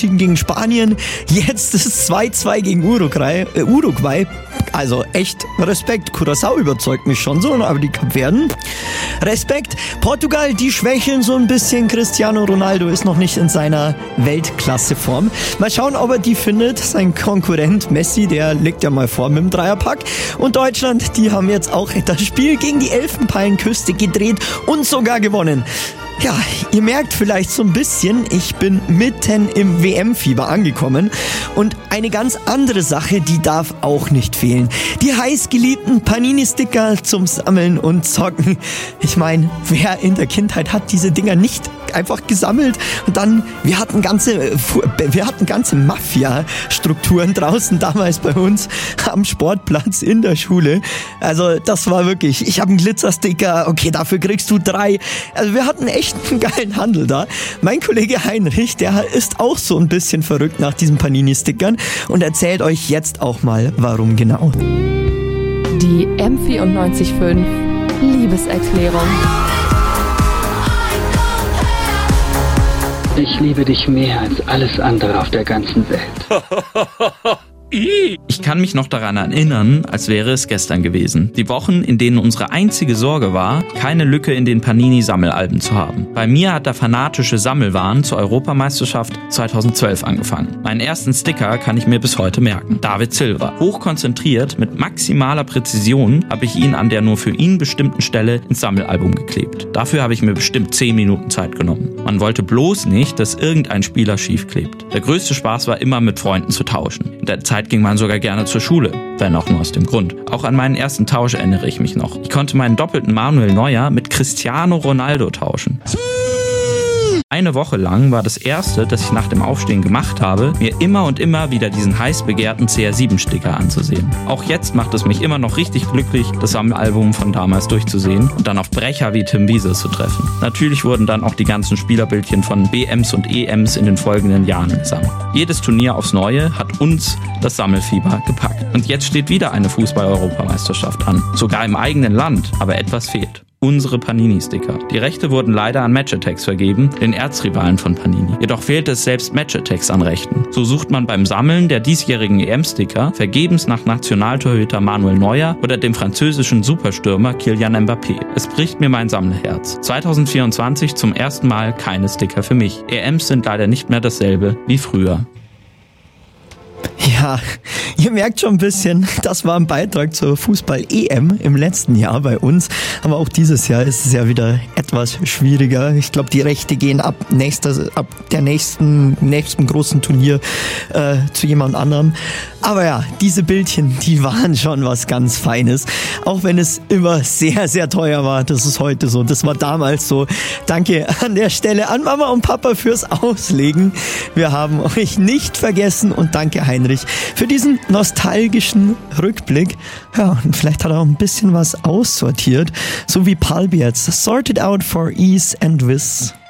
Unentschieden gegen Spanien. Jetzt ist 2-2 gegen Uruguay. Also echt Respekt. Curaçao überzeugt mich schon so, aber die Kapverden, Respekt. Portugal, die schwächeln so ein bisschen. Cristiano Ronaldo ist noch nicht in seiner Weltklasseform. Mal schauen, ob er die findet. Sein Konkurrent Messi, der legt ja mal vor mit dem Dreierpack. Und Deutschland, die haben jetzt auch das Spiel gegen die Elfenbeinküste gedreht und sogar gewonnen. Ja, ihr merkt vielleicht so ein bisschen, ich bin mitten im WM-Fieber angekommen. Und eine ganz andere Sache, die darf auch nicht fehlen. Die heißgeliebten Panini-Sticker zum Sammeln und Zocken. Ich meine, wer in der Kindheit hat diese Dinger nicht einfach gesammelt? Und dann, wir hatten ganze Mafia-Strukturen draußen damals bei uns am Sportplatz in der Schule. Also das war wirklich, ich habe einen Glitzersticker, okay, dafür kriegst du 3. Also wir hatten echt einen geilen Handel da. Mein Kollege Heinrich, der ist auch so ein bisschen verrückt nach diesen Panini-Stickern und erzählt euch jetzt auch mal, warum genau. Die M94.5 Liebeserklärung. Ich liebe dich mehr als alles andere auf der ganzen Welt. Ich kann mich noch daran erinnern, als wäre es gestern gewesen. Die Wochen, in denen unsere einzige Sorge war, keine Lücke in den Panini-Sammelalben zu haben. Bei mir hat der fanatische Sammelwahn zur Europameisterschaft 2012 angefangen. Meinen ersten Sticker kann ich mir bis heute merken. David Silva. Hochkonzentriert, mit maximaler Präzision, habe ich ihn an der nur für ihn bestimmten Stelle ins Sammelalbum geklebt. Dafür habe ich mir bestimmt 10 Minuten Zeit genommen. Man wollte bloß nicht, dass irgendein Spieler schief klebt. Der größte Spaß war immer, mit Freunden zu tauschen. In der Zeit ging man sogar gerne zur Schule, wenn auch nur aus dem Grund. Auch an meinen ersten Tausch erinnere ich mich noch. Ich konnte meinen doppelten Manuel Neuer mit Cristiano Ronaldo tauschen. Eine Woche lang war das erste, das ich nach dem Aufstehen gemacht habe, mir immer und immer wieder diesen heiß begehrten CR7-Sticker anzusehen. Auch jetzt macht es mich immer noch richtig glücklich, das Sammelalbum von damals durchzusehen und dann auf Brecher wie Tim Wiese zu treffen. Natürlich wurden dann auch die ganzen Spielerbildchen von BMs und EMs in den folgenden Jahren gesammelt. Jedes Turnier aufs Neue hat uns das Sammelfieber gepackt. Und jetzt steht wieder eine Fußball-Europameisterschaft an. Sogar im eigenen Land, aber etwas fehlt. Unsere Panini-Sticker. Die Rechte wurden leider an Match-Attax vergeben, den Erzrivalen von Panini. Jedoch fehlt es selbst Match-Attax an Rechten. So sucht man beim Sammeln der diesjährigen EM-Sticker vergebens nach Nationaltorhüter Manuel Neuer oder dem französischen Superstürmer Kylian Mbappé. Es bricht mir mein Sammlerherz. 2024 zum ersten Mal keine Sticker für mich. EMs sind leider nicht mehr dasselbe wie früher. Ja, ihr merkt schon ein bisschen, das war ein Beitrag zur Fußball-EM im letzten Jahr bei uns. Aber auch dieses Jahr ist es ja wieder etwas schwieriger. Ich glaube, die Rechte gehen ab der nächsten großen Turnier zu jemand anderem. Aber ja, diese Bildchen, die waren schon was ganz Feines. Auch wenn es immer sehr, sehr teuer war. Das ist heute so. Das war damals so. Danke an der Stelle an Mama und Papa fürs Auslegen. Wir haben euch nicht vergessen und danke Heinrich für diesen nostalgischen Rückblick. Ja, und vielleicht hat er auch ein bisschen was aussortiert. So wie Palby jetzt. Sorted out for ease and wiss.